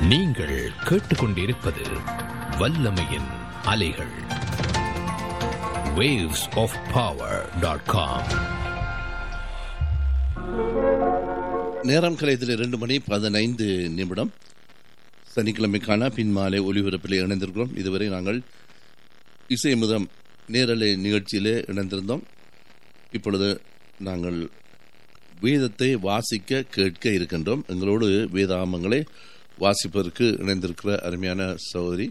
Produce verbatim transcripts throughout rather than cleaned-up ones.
நீங்கள் கேட்டுக்கொண்டிருப்பது வல்லமையின் அலைகள். waves of power dot com. நேரம் கலையத்தில் இரண்டு மணி பதினைந்து நிமிடம். சனிக்கிழமைக்கான பின்மாலை ஒலிபரப்பிலே இணைந்திருக்கிறோம். இதுவரை நாங்கள் இசை முதம் நேரலை நிகழ்ச்சியிலே இணைந்திருந்தோம். இப்பொழுது நாங்கள் வேதத்தை வாசிக்க கேட்க இருக்கின்றோம். எங்களோடு வேதாகமங்களை வாசிப்பதற்கு இணைந்திருக்கிற அருமையான சகோதரி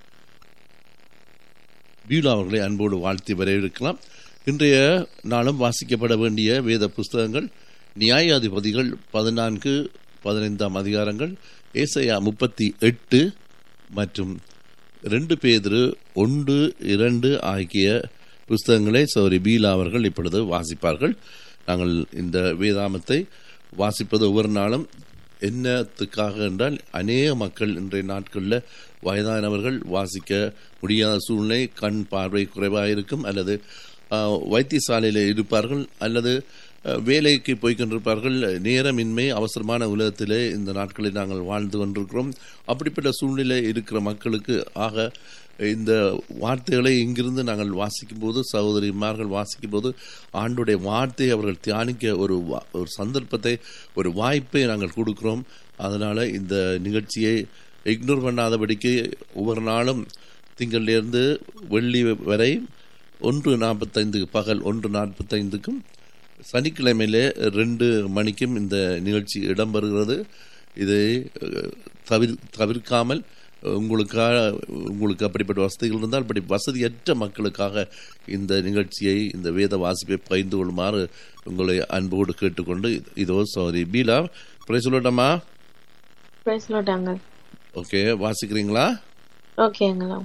பீலா அவர்களை அன்போடு வாழ்த்தி வரவேற்கலாம். இன்றைய நாளும் வாசிக்கப்பட வேண்டிய வேத புஸ்தகங்கள் நியாயாதிபதிகள் பதினான்கு பதினைந்தாம் அதிகாரங்கள், ஏசாயா முப்பத்தி எட்டு மற்றும் ரெண்டு பேதுரு ஒன்று இரண்டு ஆகிய புஸ்தகங்களை சகோதரி பீலா அவர்கள் இப்பொழுது வாசிப்பார்கள். நாங்கள் இந்த வேதாமத்தை வாசிப்பது ஒவ்வொரு நாளும் என்னத்துக்காக என்றால், அநேக மக்கள் இன்றைய நாட்களில் வயதானவர்கள் வாசிக்க முடியாத சூழ்நிலை, கண் பார்வை குறைவாக இருக்கும், அல்லது வைத்தியசாலையில் இருப்பார்கள், அல்லது வேலைக்கு போய்கொண்டிருப்பார்கள். நேரமின்மை அவசரமான உலகத்திலே இந்த நாட்களில் நாங்கள் வாழ்ந்து கொண்டிருக்கிறோம். அப்படிப்பட்ட சூழ்நிலை இருக்கிற மக்களுக்கு ஆக இந்த வார்த்தைகளை இங்கிருந்து நாங்கள் வாசிக்கும் போது, சகோதரிமார்கள் வாசிக்கும் போது, ஆண்டுடைய வார்த்தையை அவர்கள் தியானிக்க ஒரு ஒரு சந்தர்ப்பத்தை, ஒரு வாய்ப்பை நாங்கள் கொடுக்கிறோம். அதனால் இந்த நிகழ்ச்சியை இக்னோர் பண்ணாதபடிக்கு ஒவ்வொரு நாளும் திங்களிலிருந்து வெள்ளி வரை ஒன்று நாற்பத்தைந்துக்கு பகல் ஒன்று நாற்பத்தைந்துக்கும் சனிக்கிழமையிலே ரெண்டு மணிக்கும் இந்த நிகழ்ச்சி இடம்பெறுகிறது. இதை தவிர் தவிர்க்காமல் உங்களுக்காக உங்களுக்கு அப்படிப்பட்ட வசதிகள் இருந்தால், அப்படி வசதியற்ற மக்களுக்காக இந்த நிகழ்ச்சியை, இந்த வேத வாசிப்பை பகிர்ந்து கொள்ளுமாறு உங்களை அன்போடு கேட்டுக்கொண்டு, இதோ சாரி பீலா பிரைஸ் சொல்லட்டாமா? ஓகே, வாசிக்கிறீங்களா? ஓகேங்களா.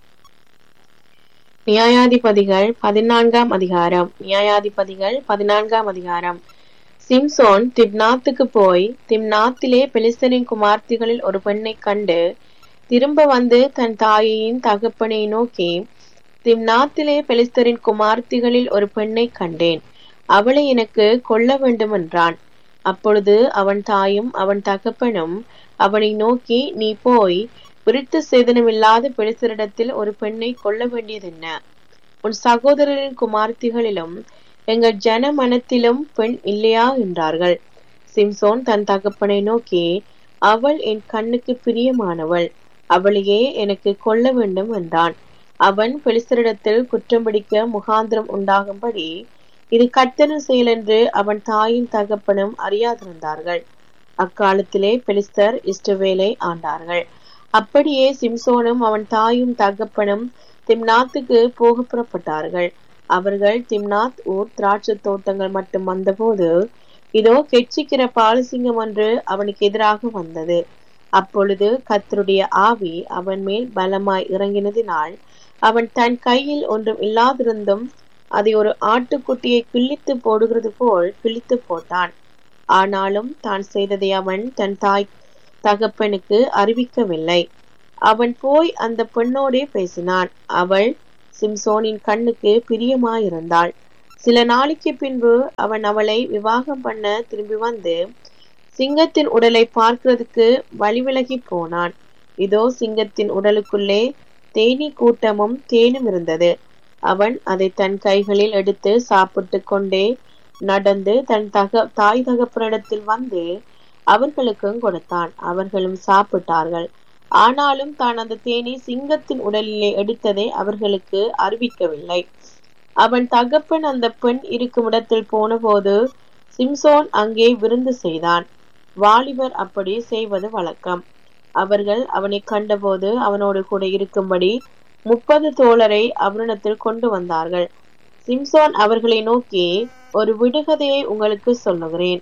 நியாயாதிபதிகள் பதினான்காம் அதிகாரம். நியாயாதிபதிகள் பதினான்காம் அதிகாரம். சிம்சோன் திம்னாத்துக்கு போய் திம்னாத்திலே பெலிஸ்தரின் குமார்த்திகளில் ஒரு பெண்ணை கண்டு திரும்ப வந்து தன் தாயையின் தகப்பனை நோக்கி, திம்னாத்திலே பெலிஸ்தரின் குமார்த்திகளில் ஒரு பெண்ணை கண்டேன், அவளை எனக்கு கொல்ல வேண்டும் என்றான். அப்பொழுது அவன் தாயும் அவன் தகப்பனும் அவனை நோக்கி, நீ போய் விருத்த சேதனமில்லாத பெலிஸ்தரிடத்தில் ஒரு பெண்ணை கொல்ல வேண்டியதென்ன? உன் சகோதரரின் குமார்த்திகளிலும் எங்கள் ஜன மனத்திலும் பெண் இல்லையா என்றார்கள். சிம்சோன் தன் தகப்பனை நோக்கி, அவள் என் கண்ணுக்கு பிரியமானவள், அவளையே எனக்கு கொல்ல வேண்டும் என்றான். அவன் பெலிஸ்தரிடத்தில் குற்றம் பிடிக்க முகாந்திரம் உண்டாகும்படி இது கர்த்தரின் செயல் என்று அவன் தாயின் தகப்பனும் அறியாதிருந்தார்கள். அக்காலத்திலே பெலிஸ்தர் இஸ்ரவேலை ஆண்டார்கள். அப்படியே சிம்சோனும் அவன் தாயும் தகப்பனும் திம்னாத்துக்கு போக புறப்பட்டார்கள். அவர்கள் திம்னாத் ஊர் திராட்சை தோட்டங்கள் மட்டும் வந்தபோது, இதோ கெட்சிக்கிற பாலசிங்கம் ஒன்று அவனுக்கு எதிராக வந்தது. அப்பொழுது கர்த்தருடைய ஆவி அவன் மேல் பலமாய் இறங்கினதினால் அவன் தன் கையில் ஒன்றும் இல்லாதிருந்தும் அதை ஒரு ஆட்டுக்குட்டியை கிழித்து போடுகிறது போல் கிழித்து போட்டான். ஆனாலும் தான் செய்ததை அவன் தன் தாய் தகப்பனுக்கு அறிவிக்கவில்லை. அவன் போய் அந்த பெண்ணோடே பேசினான். அவள் சிம்சோனின் கண்ணுக்கு பிரியமாயிருந்தாள். சில நாளைக்கு பின்பு அவன் அவளை விவாகம் பண்ண திரும்பி வந்து சிங்கத்தின் உடலை பார்க்கிறதுக்கு வழிவிலகி போனான். இதோ சிங்கத்தின் உடலுக்குள்ளே தேனீ கூட்டமும் தேனும் இருந்தது. அவன் அதை தன் கைகளில் எடுத்து சாப்பிட்டு கொண்டே நடந்து தன் தக தாய் தகப்பனிடத்தில் வந்து அவர்களுக்கும் கொடுத்தான். அவர்களும் சாப்பிட்டார்கள். ஆனாலும் தான் அந்த தேனி சிங்கத்தின் உடலிலே எடுத்ததை அவர்களுக்கு அறிவிக்கவில்லை. அவன் தகப்பன் அந்த பெண் இருக்கும் இடத்தில் போன போது சிம்சோன் அங்கே விருந்து செய்தான். வாலிபர் அப்படி செய்வது வழக்கம். அவர்கள் அவனை கண்டபோது அவனோடு கூட இருக்கும்படி முப்பது தோழரை அவனிடத்தில் கொண்டு வந்தார்கள். சிம்சோன் அவர்களை நோக்கி, ஒரு விடுகதையை உங்களுக்கு சொல்லுகிறேன்.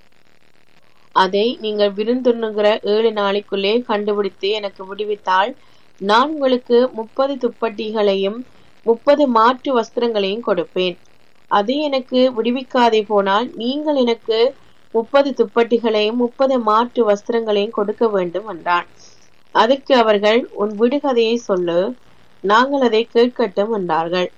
அதை நீங்கள் விருந்துண்ணுகிற ஏழு நாளைக்குள்ளே கண்டுபிடித்து எனக்கு விடுவித்தால் நான் உங்களுக்கு முப்பது துப்பட்டிகளையும் முப்பது மாற்று வஸ்திரங்களையும் கொடுப்பேன். அது எனக்கு விடுவிக்காதே போனால் நீங்கள் எனக்கு முப்பது துப்பட்டிகளையும் முப்பது மாற்று வஸ்திரங்களையும் கொடுக்க வேண்டும் என்றான். அதற்கு அவர்கள், உன் விடுகதையை சொல்லு, நாங்கள் அதை கேட்கட்டும் என்றார்கள்.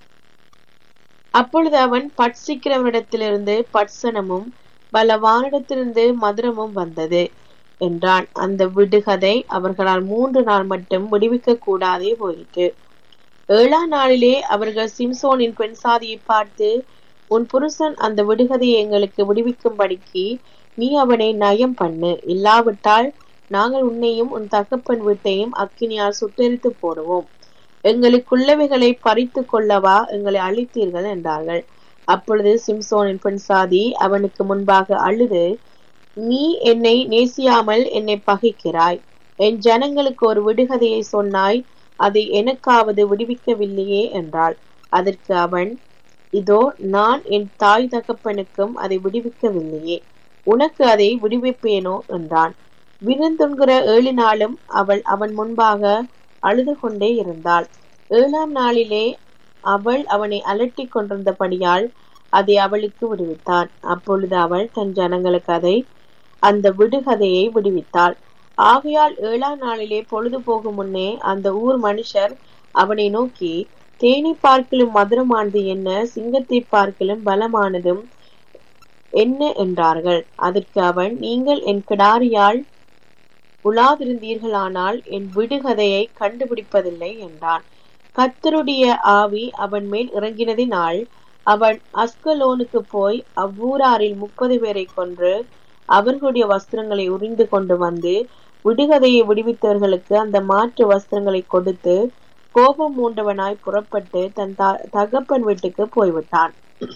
அப்பொழுது அவன் பட்சிக்கிறவனிடத்திலிருந்து பட்சணமும் பலவானிடத்திலிருந்து மதுரமும் வந்தது. என்றான். அந்த விடுகதை அவர்களால் மூன்று நாள் மட்டும் விடுவிக்க கூடாதே போயிற்று. ஏழாம் நாளிலே அவர்கள் சிம்சோனின் பெண் சாதியை பார்த்து, உன் புருஷன் அந்த விடுகதையை எங்களுக்கு விடுவிக்கும்படிக்கு நீ அவனை நயம் பண்ணு, இல்லாவிட்டால் நாங்கள் உன்னையும் உன் தகப்பன் வீட்டையும் அக்கினியால் சுட்டெரித்து போடுவோம். எங்களுக்குள்ளவைகளை பறித்து கொள்ளவா எங்களை அழித்தீர்கள் என்றார்கள். அப்பொழுது சிம்சோனின் பெண் சாதி அவனுக்கு முன்பாக அழுது, நீ என்னை நேசியாமல் என்னை பகைக்கிறாய். என் ஜனங்களுக்கு ஒரு விடுகதையை சொன்னாய், அதை எனக்காவது விடுவிக்கவில்லையே என்றாள். அதற்கு அவன், இதோ நான் என் தாய் தகப்பனுக்கும் அதை விடுவிக்கவில்லையே, உனக்கு அதை விடுவிப்பேனோ என்றான். விருந்துண்கிற ஏழு நாளும் அவள் அவன் முன்பாக அழுது கொண்டே இருந்தாள். ஏழாம் நாளிலே அவள் அவனை அலட்டி கொண்டிருந்தபடியால் அதை அவளுக்கு விடுவித்தான். அப்பொழுது அவள் தன் ஜனங்களுக்கு அதை அந்த விடுகதையை விடுவித்தாள். ஆகையால் ஏழாம் நாளிலே பொழுது போகும் முன்னே அந்த ஊர் மனுஷர் அவனை நோக்கி, தேனை பார்க்கிலும் மதுரமானது என்ன, சிங்கத்தை பார்க்கிலும் பலமானதும் என்ன என்றார்கள். அதற்கு அவன், நீங்கள் என் கிடாரியால் உலாதிருந்தீர்களானால் என் விடுகதையை கண்டுபிடிப்பதில்லை என்றான். கர்த்தருடைய ஆவி அவன் மேல் இறங்கினதினால் அவன் அஸ்கலோனுக்கு போய் அவ்வூராரில் முப்பது பேரை கொன்று அவர்களுடைய வஸ்திரங்களை உரிந்து கொண்டு வந்து விடுகதையை விடுவித்தவர்களுக்கு அந்த மாற்று வஸ்திரங்களை கொடுத்து கோபம் மூண்டவனாய் புறப்பட்டு தன் தகப்பன் வீட்டுக்கு போய்விட்டான்.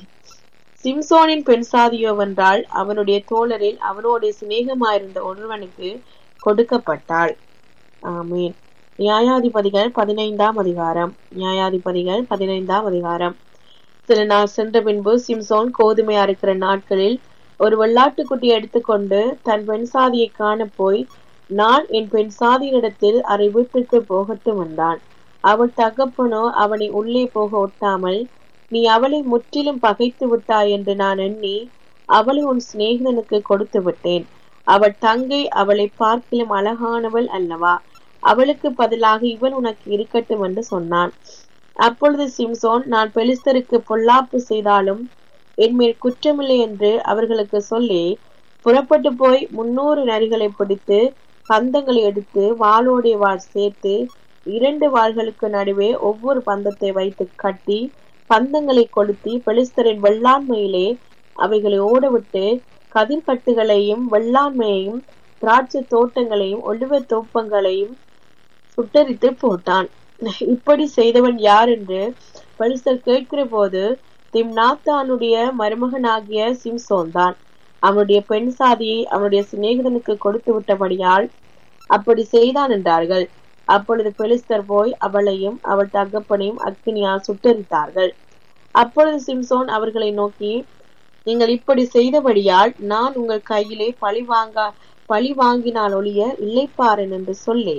சிம்சோனின் பெண் சாதியோவென்றால் அவனுடைய தோழரில் அவனோட சிநேகமாயிருந்த ஒருவனுக்கு கொடுக்கப்பட்டாள். ஆமீன். நியாயாதிபதிகள் பதினைந்தாம் அதிகாரம். நியாயாதிபதிகள் பதினைந்தாம் அதிகாரம். சில நாள் சென்ற பின்பு சிம்சோன் கோதுமை அறுக்கிற நாட்களில் ஒரு வெள்ளாட்டுக்குட்டி எடுத்துக்கொண்டு தன் பெண் சாதியை காண போய், நான் என் பெண் சாதியினிடத்தில் அரை வீட்டுக்கு போகட்டும் என்றான். அவள் தகப்பனோ அவனை உள்ளே போக ஒட்டாமல், நீ அவளை முற்றிலும் பகைத்து விட்டாய் என்று நான் எண்ணி அவளை உன் சிநேகிதனுக்கு கொடுத்து விட்டேன். அவள் தங்கை அவளை பார்க்கிலும் அழகானவள் அல்லவா, அவளுக்கு பதிலாக இவள் உனக்கு இருக்கட்டும் என்று சொன்னான். அப்பொழுது சிம்சோன், நான் பெலிஸ்தருக்கு பொல்லாப்பு செய்தாலும் என்மேல் குற்றமில்லை என்று அவர்களுக்கு சொல்லி புறப்பட்டு போய் முன்னூறு நரிகளை பிடித்து பந்தங்களை எடுத்து வாளோடைய வாள் சேர்த்து இரண்டு வாள்களுக்கு நடுவே ஒவ்வொரு பந்தத்தை வைத்து கட்டி பந்தங்களை கொளுத்தி பெலிஸ்தரின் வெள்ளாண்மையிலே அவைகளை ஓடவிட்டு கதிர்கட்டுகளையும் வெள்ளாண்மையையும் திராட்சை தோட்டங்களையும் ஒலிவ தோப்பங்களையும் சுட்டரித்து போட்டான். இப்படி செய்தவன் யார் என்று பெலிஸ்தர் கேட்கிற போது திம்னாத்தானுடைய மருமகனாகிய சிம்சோன் தான். அவனுடைய பெண் சாதியை அவனுடைய சிநேகிதனுக்கு கொடுத்து விட்டபடியால் அப்படி செய்தான் என்றார்கள். அப்பொழுது பெலிஸ்தர் போய் அவளையும் அவள் தகப்பனையும் அக்கினியால் சுட்டரித்தார்கள். அப்பொழுது சிம்சோன் அவர்களை நோக்கி, நீங்கள் இப்படி செய்தபடியால் நான் உங்கள் கையிலே பழி வாங்க பழி வாங்கினால் ஒழிய இல்லைப்பாரன் என்று சொல்லி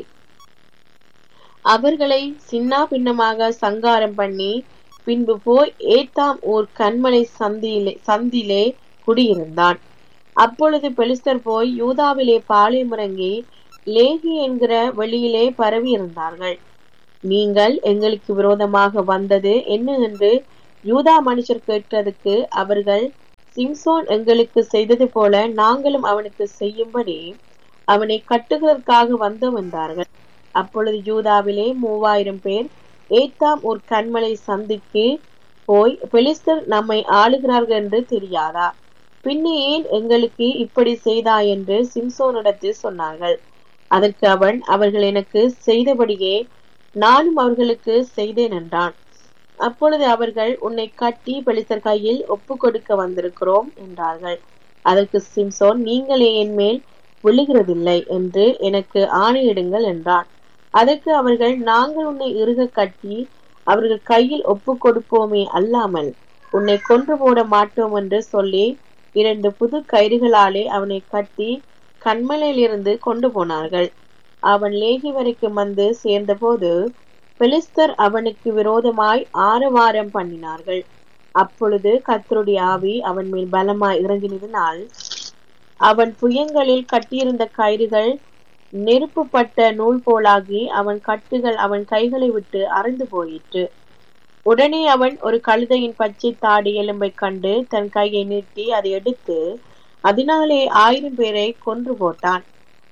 அவர்களை சின்னா பின்னமாக சங்காரம் பண்ணி பின்பு போய் ஏத்தாம் ஊர் கண்மலை சந்தியிலே சந்திலே குடியிருந்தான். அப்பொழுது பெலிஸ்தர் போய் யூதாவிலே பாளையமிறங்கி லேகி என்கிற வெளியிலே பரவி இருந்தார்கள். நீங்கள் எங்களுக்கு விரோதமாக வந்தது என்ன என்று யூதா மனுஷர் கேட்டதுக்கு அவர்கள், சிம்சோன் எங்களுக்கு செய்தது போல நாங்களும் அவனுக்கு செய்யும்படி அவனை கட்டுகிறதற்காக வந்தோம் என்றார்கள். அப்பொழுது யூதாவிலே மூவாயிரம் பேர் ஏத்தாம் ஒரு கண்மலை சந்திக்கு போய், பெலிஸ்தர் நம்மை ஆளுகிறார்கள் என்று தெரியாதா, பின்னே ஏன் எங்களுக்கு இப்படி செய்தா என்று சிம்சோனிடத்தில் சொன்னார்கள். அதற்கு அவன், அவர்கள் எனக்கு செய்தபடியே நானும் அவர்களுக்கு செய்தேன் என்றான். அப்பொழுது அவர்கள், உன்னை கட்டி பெலிஸ்தர் கையில் ஒப்பு கொடுக்க வந்திருக்கிறோம் என்றார்கள். அதற்கு சிம்சோன், நீங்களே என் மேல் விழுகிறதில்லை என்று எனக்கு ஆணையிடுங்கள் என்றான். அதற்கு அவர்கள், நாங்கள் உன்னை இறுக கட்டி அவர்கள் கையில் ஒப்பு கொடுப்போமே அல்லாமல் உன்னை கொன்று போட மாட்டோம் என்று சொல்லி இரண்டு புது கயிறுகளாலே அவனை கட்டி கண்மலையிலிருந்து கொண்டு போனார்கள். அவன் லேகி வரைக்கும் வந்து சேர்ந்த போது பெலிஸ்தர் அவனுக்கு விரோதமாய் ஆரவாரம் பண்ணினார்கள். அப்பொழுது கர்த்தருடைய ஆவி அவன் மேல் பலமாய் இறங்கினதினால் அவன் புயங்களில் கட்டியிருந்த கயிறுகள் நெருப்புப்பட்ட நூல் போலாகி அவன் கட்டுகள் அவன் கைகளை விட்டு அறுந்து போயிற்று. உடனே அவன் ஒரு கழுதையின் பச்சை தாடி எலும்பை கண்டு தன் கையை நீட்டி அதை எடுத்து அதனாலே ஆயிரம் பேரை கொன்று போட்டான்.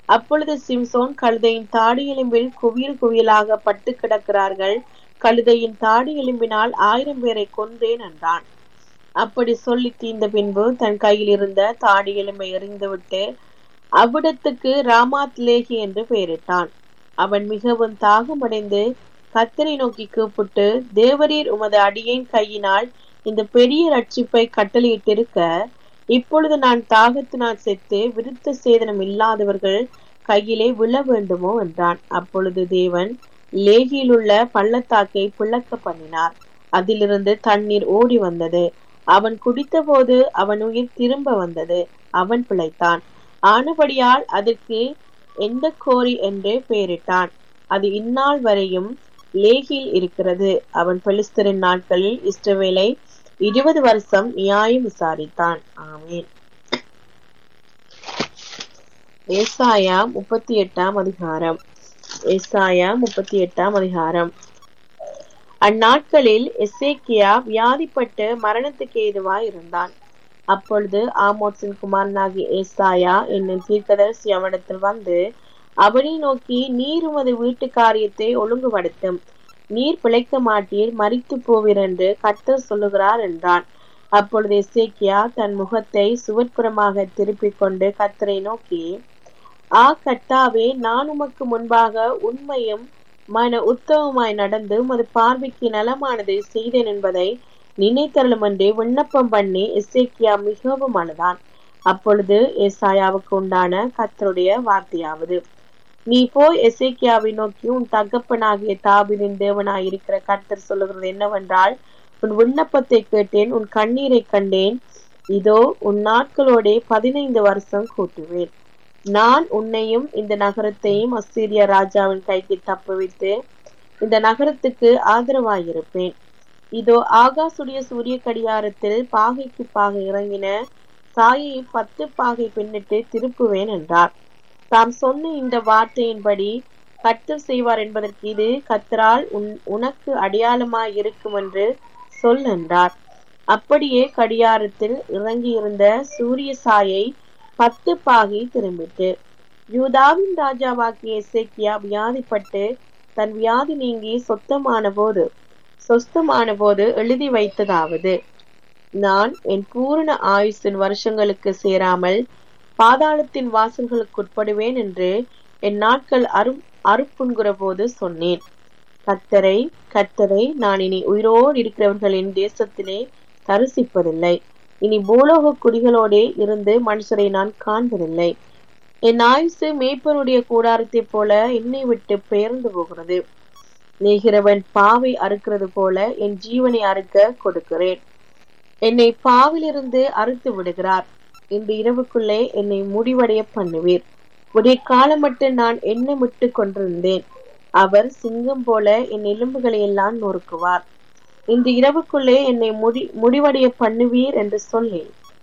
அப்பொழுது சிம்சோன், கழுதையின் தாடி எலும்பில் குவியல் குவியலாக பட்டு கிடக்கிறார்கள், கழுதையின் தாடி எலும்பினால் ஆயிரம் பேரை கொன்றேன் என்றான். அப்படி சொல்லி தீர்ந்த பின்பு தன் கையில் இருந்த தாடி எலும்பை எறிந்துவிட்டு அவ்விடத்துக்கு ராமாத் லேகி என்று பெயரிட்டான். அவன் மிகவும் தாகமடைந்து கர்த்தரை நோக்கி கூப்பிட்டு, தேவரீர் உமது அடியேன் கையினால் இந்த பெரிய ரட்சிப்பை கட்டளையிட்டிருக்க, இப்பொழுது நான் தாகத்தினால் செத்து விருத்த சேதனம் இல்லாதவர்கள் கையிலே விழ வேண்டுமோ என்றான். அப்பொழுது தேவன் லேகியில் உள்ள பள்ளத்தாக்கை பிளக்க பண்ணினார். அதிலிருந்து தண்ணீர் ஓடி வந்தது. அவன் குடித்த போது அவன் உயிர் திரும்ப வந்தது. அவன் பிழைத்தான். ஆனபடியால் அதற்கு எந்த கோரி என்று பெயரிட்டான். அது இந்நாள் வரையும் லேகியில் இருக்கிறது. அவன் பெலிஸ்தரின் நாட்களில் இஸ்ரவேலை இருபது வருஷம் நியாயம் விசாரித்தான். ஆமென். ஏசாயா முப்பத்தி எட்டாம் அதிகாரம். ஏசாயா முப்பத்தி எட்டாம் அதிகாரம். அந்நாட்களில் எசேக்கியா வியாதிப்பட்டு மரணத்துக்கு ஏதுவாய் இருந்தான். அப்பொழுது ஆமோத்சின் குமாரனாகிய ஏசாயா என்னும் தீர்க்கதரிசி அவனிடத்தில் வந்து அவனை நோக்கி, நீர் உமது வீட்டு காரியத்தை ஒழுங்குபடுத்தும், நீர் பிழைக்க மாட்டீர், மரித்து போவீர் என்று கர்த்தர் சொல்லுகிறார் என்றான். அப்பொழுது எசேக்கியா தன் முகத்தை சுவர்ப்புறமாக திருப்பிக் கொண்டு கர்த்தரை நோக்கி, ஆ கர்த்தாவே, நான் உமக்கு முன்பாக உண்மையும் மன உத்தமமாய் நடந்து உமது பார்வைக்கு நலமானதை செய்தேன் என்பதை நினைத்தருளும் என்று விண்ணப்பம் பண்ணி எசேக்கியா மிகவும் அழுதான். அப்பொழுது ஏசாயாவுக்கு உண்டான கர்த்தருடைய வார்த்தையாவது, நீ போய் எசேக்கியாவை நோக்கி, உன் தகப்பனாகிய தாவீதின் தேவனாய் இருக்கிற கர்த்தர் சொல்லுகிறது என்னவென்றால், உன் விண்ணப்பத்தை கேட்டேன், உன் கண்ணீரை கண்டேன். இதோ உன் நாட்களோட பதினைந்து வருஷம் கூட்டுவேன். நான் உன்னையும் இந்த நகரத்தையும் அசீரிய ராஜாவின் கைக்கு தப்புவித்து இந்த நகரத்துக்கு ஆதரவாயிருப்பேன். இதோ ஆகாசுடைய சூரிய கடியாரத்தில் பாகைக்கு பாகை இறங்கின சாயை பத்து பாகை பின்னிட்டு திருப்புவேன் என்றார். தாம் சொன்ன இந்த வார்த்தையின்படி கர்த்தர் செய்வார் என்பதற்கு இது கர்த்தரால் உன் உனக்கு அடையாளமாய் இருக்கும் என்று சொல் என்றார். அப்படியே கடியாரத்தில் இறங்கியிருந்த சூரிய சாயை பத்து பாகை திரும்பிட்டு, யூதாவின் ராஜாவாகிய எசேக்கியா வியாதிப்பட்டு தன் வியாதி நீங்கி சொத்தமான போது சொஸ்தமான போது எழுதி வைத்ததாவது, நான் என் பூரண ஆயுசின் வருஷங்களுக்கு சேராமல் பாதாளத்தின் வாசல்களுக்கு உட்படுவேன் என்று என் நாட்கள் அரு அறுப்புண்கிற போது சொன்னேன். கர்த்தரை கர்த்தரை நான் இனி உயிரோடு இருக்கிறவர்களின் தேசத்திலே தரிசிப்பதில்லை. இனி பூலோக குடிகளோடே இருந்து மனுஷரை நான் காண்பதில்லை. என் ஆயுசு மேய்ப்பனுடைய கூடாரத்தை போல என்னை விட்டு பெயர்ந்து போகிறது. நெய்கிறவன் பாவை அறுக்கிறது போல என் ஜீவனை அறுக்க கொடுக்கிறேன். என்னை பாவிலிருந்து அறுத்து விடுகிறார். இந்த இரவுக்குள்ளே என்னை முடிவடைய பண்ணுவீர். உடைய காலம் மட்டும் நான் எண்ணமிட்டு கொண்டிருந்தேன். அவர் சிங்கம் போல என் எலும்புகளை எல்லாம் நொறுக்குவார். இந்த இரவுக்குள்ளே என்னை முடி முடிவடைய பண்ணுவீர் என்று சொல்லி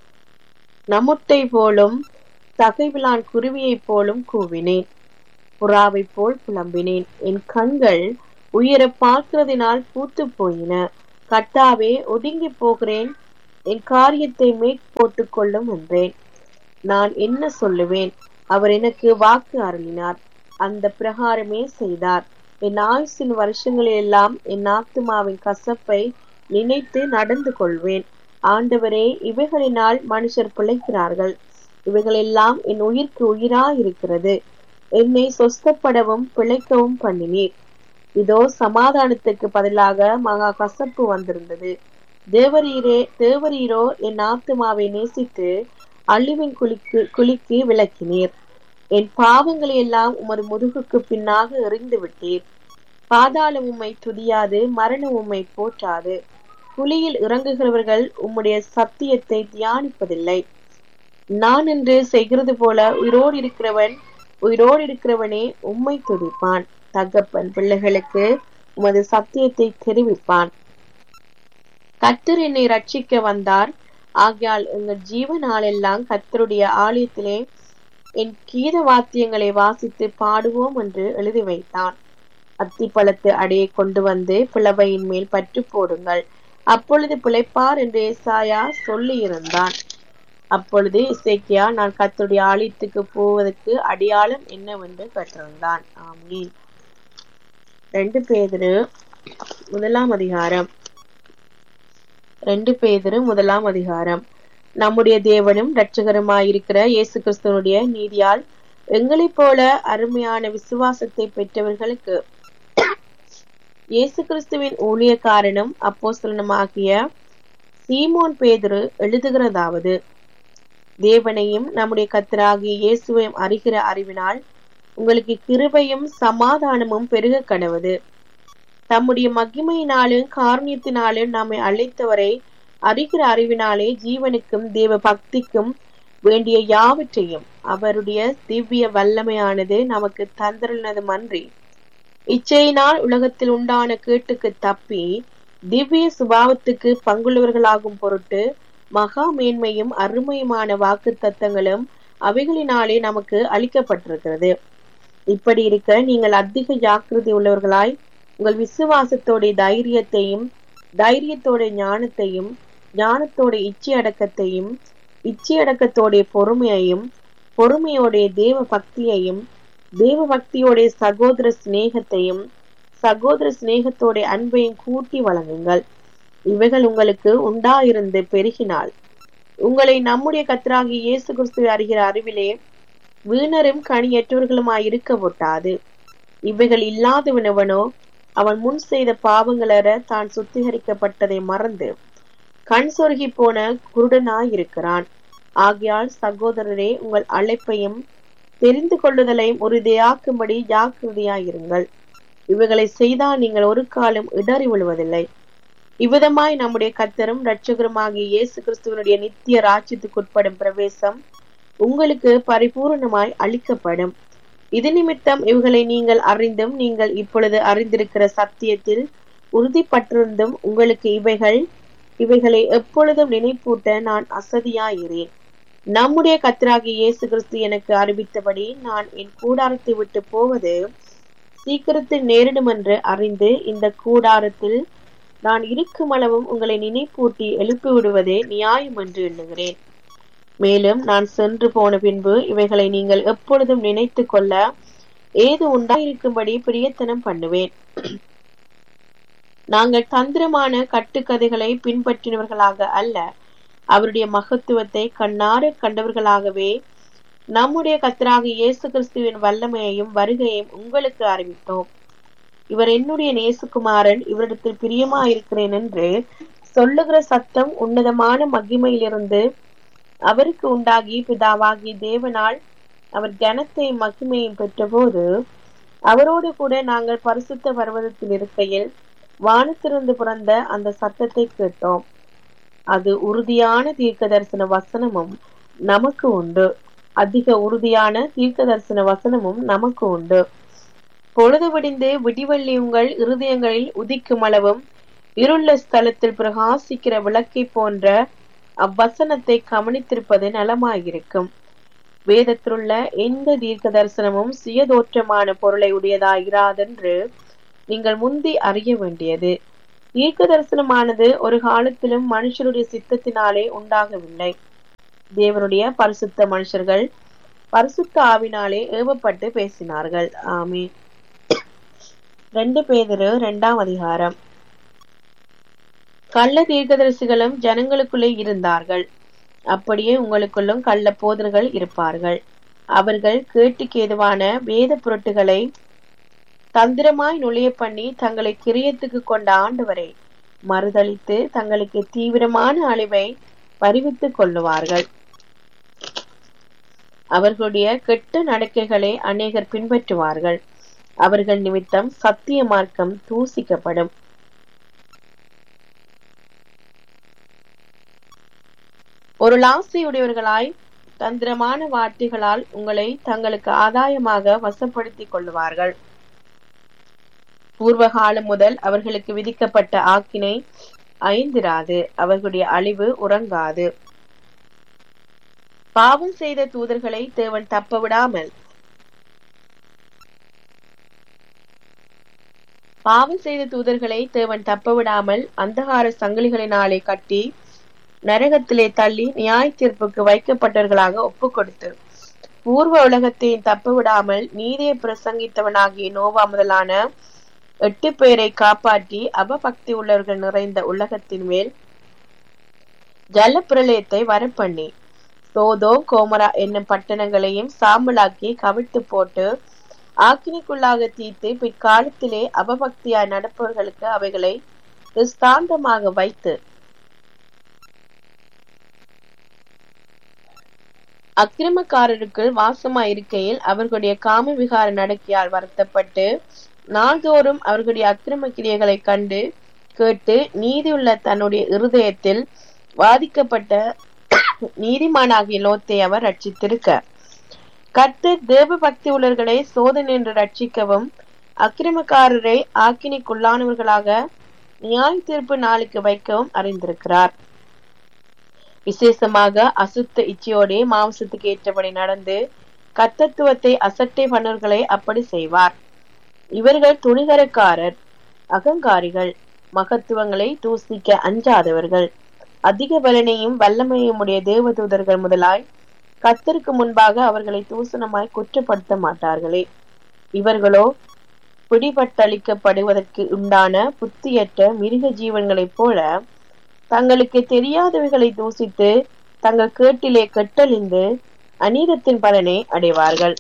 நமுட்டை போலும் தகைவிலான் குருவியை போலும் கூவினேன். புறாவை போல் புலம்பினேன். என் கண்கள் உயர பார்க்கிறதினால் பூத்து போயின. கர்த்தாவே, ஒதுங்கி போகிறேன், என் காரியத்தை மேற் போட்டுக் கொள்ளும் என்றேன். நான் என்ன சொல்லுவேன்? அவர் எனக்கு வாக்கு அருளினார், அந்த பிரகாரமே செய்தார். என் ஆயுசின் வருஷங்களெல்லாம் என் ஆத்துமாவின் கசப்பை நினைத்து நடந்து கொள்வேன். ஆண்டவரே, இவைகளினால் மனுஷர் பிழைக்கிறார்கள். இவைகளெல்லாம் என் உயிர்க்கு உயிராயிருக்கிறது. என்னை சொஸ்தப்படவும் பிழைக்கவும் பண்ணினீர். இதோ சமாதானத்துக்கு பதிலாக மகா கசப்பு வந்திருந்தது. தேவரீரே தேவரீரோ என் ஆத்துமாவை நேசித்து அழிவின் குளிக்கு குளிக்கு விளக்கினீர். என் பாவங்களை எல்லாம் உமது முதுகுக்கு பின்னாக எறிந்து விட்டீர். பாதாளம் உம்மை துதியாது, மரணம் உம்மை போற்றாது. குழியில் இறங்குகிறவர்கள் உம்முடைய சத்தியத்தை தியானிப்பதில்லை. நான் என்று செய்கிறது போல உயிரோடு இருக்கிறவன் உயிரோடு இருக்கிறவனே உம்மை துதிப்பான். தகப்பன் பிள்ளைகளுக்கு உமது சத்தியத்தை தெரிவிப்பான். கர்த்தர் என்னை ரட்சிக்க வந்தார். ஆகையால் எங்கள் ஜீவ நாளெல்லாம் கர்த்தருடைய ஆலயத்திலே என் கீத வாத்தியங்களை வாசித்து பாடுவோம் என்று எழுதி வைத்தான். அத்திப்பழத்து அடையை கொண்டு வந்து பிளவையின் மேல் பற்று போடுங்கள், அப்பொழுது பிழைப்பார் என்று ஏசாயா சொல்லி இருந்தான். அப்பொழுது இசைக்கியா, நான் கர்த்தருடைய ஆலயத்துக்கு போவதற்கு அடையாளம் என்னவென்று கேட்டிருந்தான். ஆமீன். ரெண்டு பேதுரு முதலாம் அதிகாரம் ரெண்டு பேதுரு முதலாம் அதிகாரம். நம்முடைய தேவனும் இரட்சகருமாயிருக்கிற இயேசு கிறிஸ்துவனுடைய நீதியால் எங்களைப் போல அருமையான விசுவாசத்தை பெற்றவர்களுக்கு இயேசு கிறிஸ்துவின் ஊழியக்காரனும் அப்போஸ்தலனுமாகிய சீமோன் பேதுரு எழுதுகிறதாவது: தேவனையும் நம்முடைய கர்த்தராகிய இயேசுவையும் அறிகிற அறிவினால் உங்களுக்கு கிருபையும் சமாதானமும் பெருக கடவது. தம்முடைய மகிமையினாலும் காருண்யத்தினாலும் நம்மை அழைத்தவரை அறிகிற அறிவினாலே ஜீவனுக்கும் தேவ பக்திக்கும் வேண்டிய யாவற்றையும் அவருடைய திவ்ய வல்லமையானது நமக்கு தந்திருந்ததுமன்றி, இச்சையினால் உலகத்தில் உண்டான கேட்டுக்கு தப்பி திவ்ய சுபாவத்துக்கு பங்குள்ளவர்களாகும் பொருட்டு மகா மேன்மையும் அருமையுமான வாக்கு தத்தங்களும் அவைகளினாலே நமக்கு அளிக்கப்பட்டிருக்கிறது. இப்படி இருக்க நீங்கள் அதிக ஜாக்கிரதை உள்ளவர்களாய் உங்கள் விசுவாசத்தோட தைரியத்தையும், தைரியத்தோட ஞானத்தையும், ஞானத்தோட இச்சை அடக்கத்தையும், இச்சை அடக்கத்தோட பொறுமையையும், பொறுமையோட தேவ பக்தியையும், தேவ பக்தியோட சகோதர சிநேகத்தையும், சகோதர சிநேகத்தோட அன்பையும் கூட்டி வழங்குங்கள். இவைகள் உங்களுக்கு உண்டாயிருந்து பெருகினால் உங்களை நம்முடைய கர்த்தராகிய இயேசு கிறிஸ்துவை அறிகிற அறிவிலே வீணரும் கனியற்றவர்களுமாய் இருக்க ஒட்டாது. இவைகள் இல்லாதவனவனோ அவன் முன் செய்த பாவங்களற தான் சுத்திகரிக்கப்பட்டதை மறந்து கண் சொருகி போன குருடனாயிருக்கிறான். ஆகையால் சகோதரரே, உங்கள் அழைப்பையும் தெரிந்து கொள்ளுதலையும் உறுதியாக்கும்படி ஜாக்கிரதையாயிருங்கள். இவைகளை செய்தால் நீங்கள் ஒரு காலம் இடறி விழுவதில்லை. இவ்விதமாய் நம்முடைய கர்த்தரும் இரட்சகருமாகிய இயேசு கிறிஸ்துவனுடைய நித்திய ராஜ்யத்துக்குட்படும் பிரவேசம் உங்களுக்கு பரிபூர்ணமாய் அளிக்கப்படும். இது நிமித்தம் இவைகளை நீங்கள் அறிந்தும் நீங்கள் இப்பொழுது அறிந்திருக்கிற சத்தியத்தில் உறுதிப்பட்டிருந்தும் உங்களுக்கு இவைகள் இவைகளை எப்பொழுதும் நினைப்பூட்ட நான் அசதியாயிரேன். நம்முடைய கர்த்தராகிய இயேசு கிறிஸ்து எனக்கு அறிவித்தபடி நான் என் கூடாரத்தை விட்டு போவது சீக்கிரத்தில் நேரிடும் என்று அறிந்து இந்த கூடாரத்தில் நான் இருக்கும் அளவும் உங்களை நினைப்பூட்டி எழுப்பி விடுவதே நியாயம் என்று எண்ணுகிறேன். மேலும் நான் சென்று போன பின்பு இவைகளை நீங்கள் எப்பொழுதும் நினைத்து கொள்ள ஏது உண்டாயிருக்கும்படி பிரியத்தனம் பண்ணுவேன். நாங்கள் தந்திரமான கட்டுக்கதைகளை பின்பற்றினவர்களாக அல்ல, அவருடைய மகத்துவத்தை கண்ணார கண்டவர்களாகவே நம்முடைய கர்த்தராகிய இயேசு கிறிஸ்துவின் வல்லமையையும் வருகையையும் உங்களுக்கு அறிவித்தோம். இவர் என்னுடைய நேசுகுமாரன், இவரிடத்தில் பிரியமாயிருக்கிறேன் என்று சொல்லுகிற சத்தம் உன்னதமான மகிமையிலிருந்து அவருக்கு உண்டாகி பிதாவாகிய தேவனால் அவர் கனத்தையும் மகிமையும் பெற்றபோது அவரோடு கூட நாங்கள் பரிசுத்த பர்வதத்தில் இருக்கையில் வானத்திலிருந்து பிறந்த அந்த சத்தத்தை கேட்டோம். அது உறுதியான தீர்க்க தரிசன வசனமும் நமக்கு உண்டு. அதிக உறுதியான தீர்க்க தரிசன வசனமும் நமக்கு உண்டு. பொழுது விடிந்து விடிவெள்ளி உங்கள் இருதயங்களில் உதிக்கும் அளவும் இருள ஸ்தலத்தில் பிரகாசிக்கிற விளக்கை போன்ற அவ்வசனத்தை கவனித்திருப்பது நலமாயிருக்கும். வேதத்திலுள்ள எந்த தீர்க்க தரிசனமும் சுயதோற்றமான பொருளை உடையதாயிராதென்று நீங்கள் முந்தி அறிய வேண்டியது. தீர்க்க தரிசனமானது ஒரு காலத்திலும் மனுஷருடைய சித்தத்தினாலே உண்டாகவில்லை. தேவனுடைய பரிசுத்த மனுஷர்கள் பரிசுத்த ஆவினாலே ஏவப்பட்டு பேசினார்கள். ஆமீன். ரெண்டு பேதுரு இரண்டாம் அதிகாரம். கள்ள தீர்க்கதரிசிகளும் ஜனங்களுக்குள்ளே இருந்தார்கள், அப்படியே உங்களுக்குள்ளும் கள்ள போதர்கள் இருப்பார்கள். அவர்கள் கேட்டுக்கு ஏதுவான வேத பொருட்டுகளை தந்திரமாய் நுழைய பண்ணி தங்களை கிரியத்துக்கு கொண்ட ஆண்டவரை மறுதளித்து தங்களுக்கு தீவிரமான அழிவை பறிவித்துக் கொள்ளுவார்கள். அவர்களுடைய கெட்ட நடக்கைகளை அநேகர் பின்பற்றுவார்கள். அவர்கள் நிமித்தம் சத்திய மார்க்கம் தூசிக்கப்படும். ஒரு லாசையுடையவர்களாய் தந்திரமான வார்த்தைகளால் உங்களை தங்களுக்கு ஆதாயமாக வசப்படுத்திக் கொள்ளுவார்கள். பூர்வகாலம் முதல் அவர்களுக்கு விதிக்கப்பட்ட ஆக்கினை ஐந்திராது, அவர்களுடைய அழிவு உறங்காது. பாவம் செய்த தூதர்களை தேவன் தப்ப விடாமல் பாவம் செய்த தூதர்களை தேவன் தப்ப விடாமல் அந்தகார சங்கிலிகளினாலே கட்டி நரகத்திலே தள்ளி நியாய தீர்ப்புக்கு வைக்கப்பட்டவர்களாக ஒப்பு கொடுத்து பூர்வ உலகத்தையும் தப்ப விடாமல் நீதியை பிரசங்கித்தவனாகிய நோவா முதலான எட்டு பேரை காப்பாற்றி அபபக்தி உள்ளவர்கள் நிறைந்த உலகத்தின் மேல் ஜல பிரளயத்தை வரப்பண்ணி சோதோ கோமரா என்னும் பட்டணங்களையும் சாம்பலாக்கி கவிழ்த்து போட்டு ஆக்கினிக்குள்ளாக தீர்த்து பிற்காலத்திலே அபபக்தியாய் நடப்பவர்களுக்கு அவைகளை திஷ்டாந்தமாக வைத்து அக்கிரமக்காரருக்குள் வாசமாயிருக்கையில் அவர்களுடைய காம விகார நடக்கையால் வருத்தப்பட்டு நாள்தோறும் அவர்களுடைய அக்கிரம கிரியைகளை கண்டு கேட்டு நீதியுள்ள தன்னுடைய இருதயத்தில் வாதிக்கப்பட்ட நீதிமானாகிய லோத்தை அவர் ரட்சித்திருக்க கர்த்தர் தேவ பக்தி உள்ளவர்களை சோதனை என்று ரட்சிக்கவும் அக்கிரமக்காரரை ஆக்கினிக்குள்ளானவர்களாக நியாய தீர்ப்பு நாளுக்கு வைக்கவும் அறிந்திருக்கிறார். விசேஷமாக அசுத்த இச்சையோடே மாம்சத்துக்கு ஏற்றபடி நடந்து கர்த்தத்துவத்தை அசட்டை பண்ணவர்களை அப்படி செய்வார். இவர்கள் துணிகரக்காரர், அகங்காரிகள், மகத்துவங்களை தூசிக்க அஞ்சாதவர்கள், அதிக பலனையும் வல்லமையும் உடைய தேவதூதர்கள் முதலாய் கர்த்தருக்கு முன்பாக அவர்களை தூசணமாய் குற்றப்படுத்த மாட்டார்களே. இவர்களோ பிடிபட்டளிக்கப்படுவதற்கு உண்டான புத்தியற்ற மிருக ஜீவன்களைப் போல தங்களுக்கு தெரியாதவைகளை தூசித்து தங்கள் கேட்டிலே கெட்டழிந்து அநீதத்தின் பலனை அடைவார்கள்.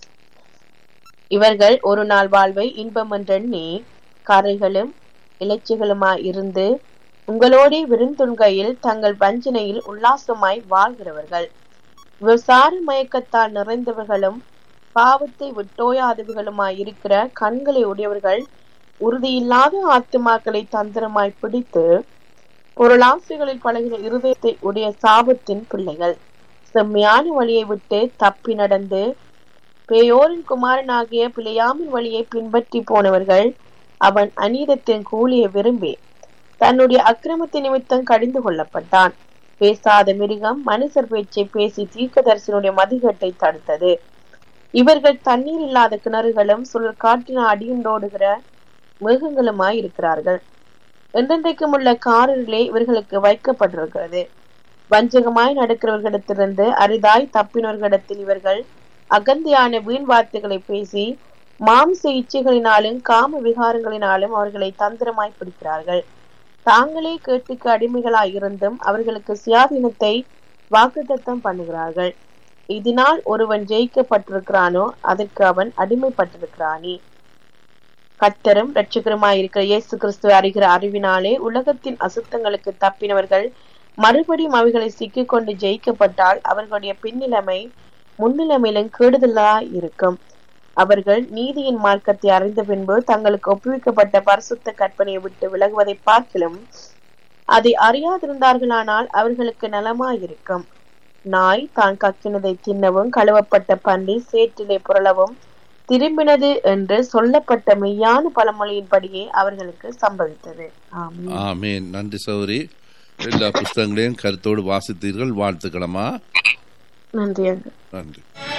இவர்கள் ஒரு நாள் வாழ்வை இன்பம் என்றெண்ணி கரைகளும் இலைச்சிகளுமாய் இருந்து உங்களோட விருந்துண்கையில் தங்கள் வஞ்சனையில் உல்லாசமாய் வாழ்கிறவர்கள். விசார மயக்கத்தால் நிறைந்தவர்களும் பாவத்தை விட்டோயாதவர்களுமாய் இருக்கிற கண்களை உடையவர்கள் உறுதியில்லாத ஆத்துமாக்களை தந்திரமாய் பிடித்து பொருளாசைகளில் பழகின இருதயத்தை உடைய சாபத்தின் பிள்ளைகள். செம்மையான வழியை விட்டு தப்பி நடந்து பேயோரின் குமாரனாகிய பிழையாமின் வழியை பின்பற்றி போனவர்கள். அவன் அநீதத்தின் கூலியை விரும்பி தன்னுடைய அக்கிரமத்தின் நிமித்தம் கடிந்து கொள்ளப்பட்டான். பேசாத மிருகம் மனுஷர் பேச்சை பேசி தீர்க்கதரிசனுடைய மதிகட்டை தடுத்தது. இவர்கள் தண்ணீர் இல்லாத கிணறுகளும் சுழல் காற்றின அடியுண்டோடுகிற மிருகங்களுமாய் இருக்கிறார்கள். என்றென்றைக்கும் உள்ள காரிலே இவர்களுக்கு வைக்கப்பட்டிருக்கிறது. வஞ்சகமாய் நடக்கிறவர்களிடத்திலிருந்து அரிதாய் தப்பினவர்களிடத்தில் இவர்கள் அகந்தியான வீண் வார்த்தைகளை பேசி மாம்ச இச்சைகளினாலும் காம விகாரங்களினாலும் அவர்களை தந்திரமாய் பிடிக்கிறார்கள். தாங்களே கேட்டுக்கு அடிமைகளாய் இருந்தும் அவர்களுக்கு சுயாதீனத்தை வாக்குத்தத்தம் பண்ணுகிறார்கள். இதனால் ஒருவன் ஜெயிக்கப்பட்டிருக்கிறானோ அதற்கு அவன் அடிமைப்பட்டிருக்கிறானே. கர்த்தரும் இரட்சகருமாய் இருக்கிற இயேசு கிறிஸ்துவை அறிகிற அறிவினாலே உலகத்தின் அசுத்தங்களுக்கு தப்பினவர்கள் மறுபடியும் அவைகளை சிக்கிக் கொண்டு ஜெயிக்கப்பட்டால் அவர்களுடைய பின்னிலைமை முன்னிலைமையிலும் கெடுதலாய் இருக்கும். அவர்கள் நீதியின் மார்க்கத்தை அறிந்த பின்பு தங்களுக்கு ஒப்புவிக்கப்பட்ட பரிசுத்த கற்பனையை விட்டு விலகுவதை பார்க்கிலும் அதை அறியாதிருந்தார்களானால் அவர்களுக்கு நலமாயிருக்கும். நாய் தான் கக்கினதை தின்னவும் கழுவப்பட்ட பன்றி சேற்றிலே புரளவும் திரும்பினது என்று சொல்லப்பட்ட மெய்யான பழமொழியின்படியே அவர்களுக்கு சம்பவித்தது. ஆமென். நன்றி சௌரி. எல்லா புஸ்தகங்களையும் கருத்தோடு வாசித்தீர்கள். வாழ்த்துக்களமா. நன்றி. நன்றி.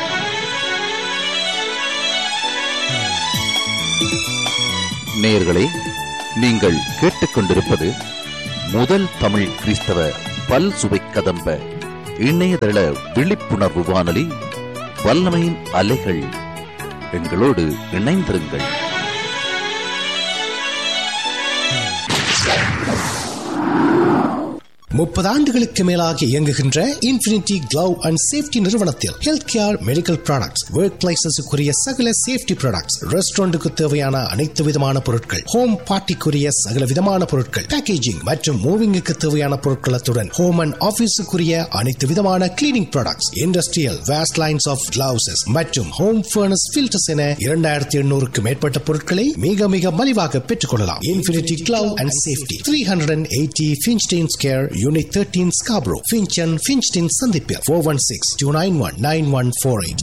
நேயர்களே, நீங்கள் கேட்டுக்கொண்டிருப்பது முதல் தமிழ் கிறிஸ்தவ பல் சுவை கதம்ப இணையதள விழிப்புணர்வு வானொலி வல்லமையின் அலைகள். எங்களோடு இணைந்திருங்கள். முப்பது ஆண்டுகளுக்கு மேலாக இயங்குகின்ற இன்ஃபினிட்டி கிளவ் அண்ட் சேஃப்டி நிறுவனத்தில் health care, medical products, work பிளேசஸுக்குரிய சகல சேஃப்டி ப்ராடக்ட்ஸ், ரெஸ்டாரண்ட்டுக்கு தேவையான அனைத்து விதமான பொருட்கள், ஹோம் பார்ட்டிக்குரிய சகல விதமான பொருட்கள், பேக்கேஜிங் மற்றும் மூவிங்குக்கு தேவையான பொருட்களத்துடன் ஹோம் அண்ட் ஆபீஸுக்குரிய அனைத்து விதமான cleaning products, industrial waste lines of gloves மற்றும் ஹோம் ஃபர்னஸ் ஃபில்டர்ஸ் என இரண்டாயிரத்தி எண்ணூறுக்கு மேற்பட்ட பொருட்களை மிக மிக மலிவாக பெற்றுக் கொள்ளலாம். Infinity glove and safety, three hundred eighty Finchdene Square, Unit thirteen, Scarborough, Finch and Finchdene Sandipia, four one six, two nine one, nine one four eight.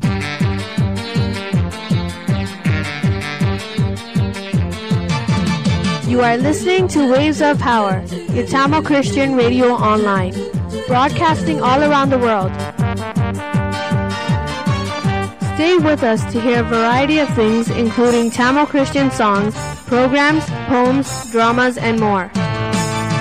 You are listening to Waves of Power, your Tamil Christian radio online, broadcasting all around the world. Stay with us to hear a variety of things, including Tamil Christian songs, programs, poems, dramas, and more.